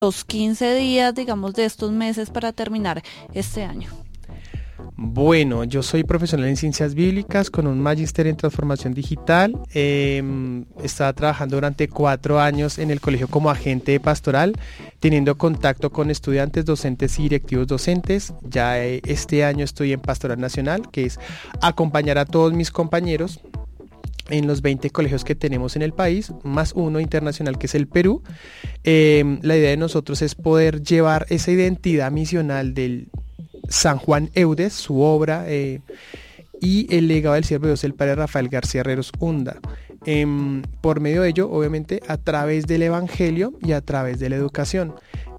los 15 días, digamos, de estos meses para terminar este año? Bueno, yo soy profesional en Ciencias Bíblicas con un magíster en Transformación Digital. Estaba trabajando durante 4 años en el colegio como agente pastoral, teniendo contacto con estudiantes, docentes y directivos docentes. Ya este año estoy en Pastoral Nacional, que es acompañar a todos mis compañeros en los 20 colegios que tenemos en el país, más uno internacional que es el Perú. La idea de nosotros es poder llevar esa identidad misional del San Juan Eudes, su obra, y el legado del siervo de Dios, el padre Rafael García Herreros Hunda. Por medio de ello, obviamente, a través del evangelio y a través de la educación.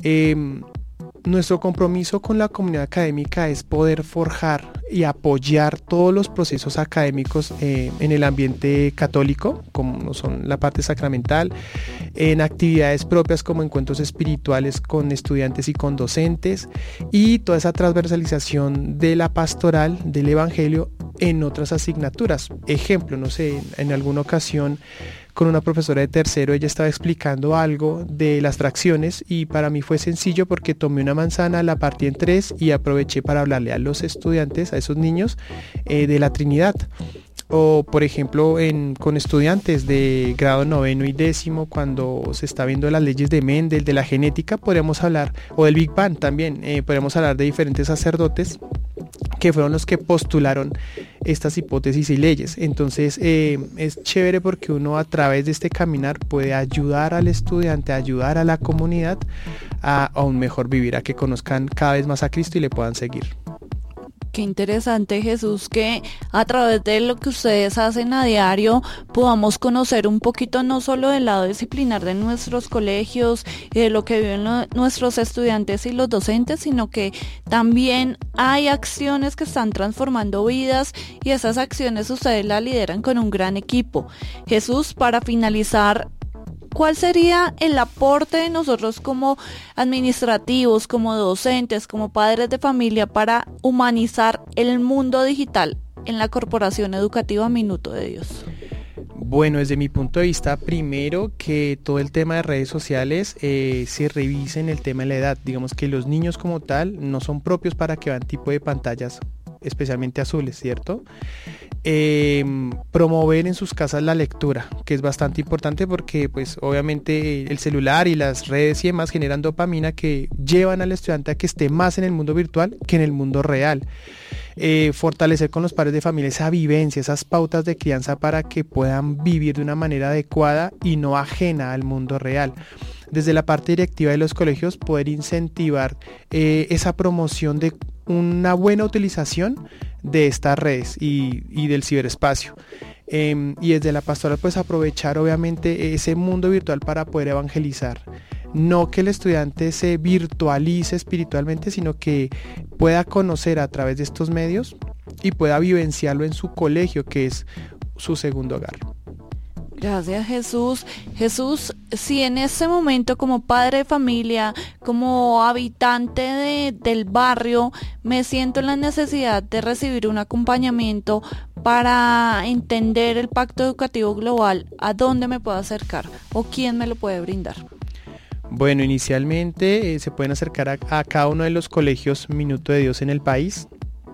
Nuestro compromiso con la comunidad académica es poder forjar y apoyar todos los procesos académicos en el ambiente católico, como son la parte sacramental, en actividades propias como encuentros espirituales con estudiantes y con docentes, y toda esa transversalización de la pastoral, del evangelio, en otras asignaturas. Ejemplo, no sé, en alguna ocasión con una profesora de tercero, ella estaba explicando algo de las fracciones y para mí fue sencillo porque tomé una manzana, la partí en 3 y aproveché para hablarle a los estudiantes, a esos niños, de la Trinidad. O por ejemplo con estudiantes de grado 9º y 10º, cuando se está viendo las leyes de Mendel, de la genética, podríamos hablar, o del Big Bang también, podríamos hablar de diferentes sacerdotes que fueron los que postularon estas hipótesis y leyes. Entonces es chévere porque uno a través de este caminar puede ayudar al estudiante, ayudar a la comunidad a un mejor vivir, a que conozcan cada vez más a Cristo y le puedan seguir. Qué interesante, Jesús, que a través de lo que ustedes hacen a diario podamos conocer un poquito no solo del lado disciplinar de nuestros colegios y de lo que viven nuestros estudiantes y los docentes, sino que también hay acciones que están transformando vidas y esas acciones ustedes las lideran con un gran equipo. Jesús, para finalizar, ¿cuál sería el aporte de nosotros como administrativos, como docentes, como padres de familia para humanizar el mundo digital en la Corporación Educativa Minuto de Dios? Bueno, desde mi punto de vista, primero que todo el tema de redes sociales se revise en el tema de la edad. Digamos que los niños como tal no son propios para que vean tipo de pantallas, especialmente azules, ¿cierto? Promover en sus casas la lectura, que es bastante importante porque pues obviamente el celular y las redes y demás generan dopamina que llevan al estudiante a que esté más en el mundo virtual que en el mundo real. Fortalecer con los padres de familia esa vivencia, esas pautas de crianza para que puedan vivir de una manera adecuada y no ajena al mundo real. Desde la parte directiva de los colegios poder incentivar esa promoción de una buena utilización de estas redes y del ciberespacio. Y desde la pastoral pues aprovechar obviamente ese mundo virtual para poder evangelizar. No que el estudiante se virtualice espiritualmente, sino que pueda conocer a través de estos medios y pueda vivenciarlo en su colegio, que es su segundo hogar. Gracias, Jesús. Jesús, si en este momento como padre de familia, como habitante del barrio, me siento en la necesidad de recibir un acompañamiento para entender el Pacto Educativo Global, ¿a dónde me puedo acercar o quién me lo puede brindar? Bueno, inicialmente se pueden acercar a cada uno de los colegios Minuto de Dios en el país.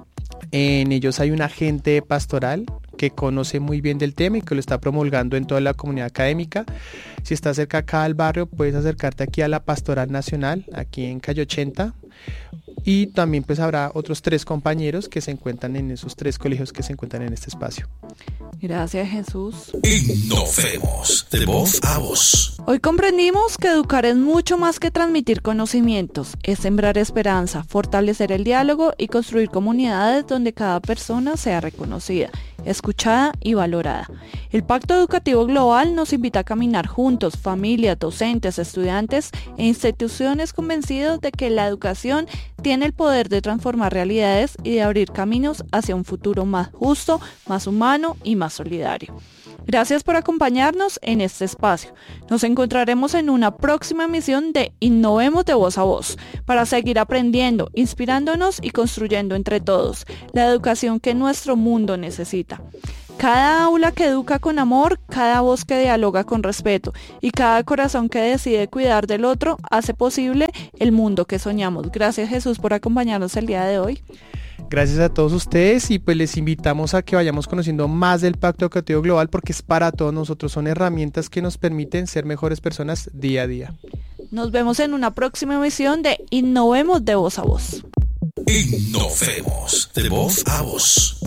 En ellos hay un agente pastoral que conoce muy bien del tema y que lo está promulgando en toda la comunidad académica. Si estás cerca acá al barrio, puedes acercarte aquí a la Pastoral Nacional, aquí en Calle 80. Y también pues habrá otros 3 compañeros que se encuentran en esos 3 colegios que se encuentran en este espacio. Gracias, Jesús. Innovemos de voz a voz. Hoy comprendimos que educar es mucho más que transmitir conocimientos, es sembrar esperanza, fortalecer el diálogo y construir comunidades donde cada persona sea reconocida, escuchada y valorada. El Pacto Educativo Global nos invita a caminar juntos, familias, docentes, estudiantes e instituciones convencidos de que la educación tiene el poder de transformar realidades y de abrir caminos hacia un futuro más justo, más humano y más solidario. Gracias por acompañarnos en este espacio. Nos encontraremos en una próxima emisión de Innovemos de Voz a Voz para seguir aprendiendo, inspirándonos y construyendo entre todos la educación que nuestro mundo necesita. Cada aula que educa con amor, cada voz que dialoga con respeto y cada corazón que decide cuidar del otro hace posible el mundo que soñamos. Gracias, Jesús, por acompañarnos el día de hoy. Gracias a todos ustedes y pues les invitamos a que vayamos conociendo más del Pacto Educativo Global porque es para todos nosotros, son herramientas que nos permiten ser mejores personas día a día. Nos vemos en una próxima emisión de Innovemos de Voz a Voz. Innovemos de Voz a Voz.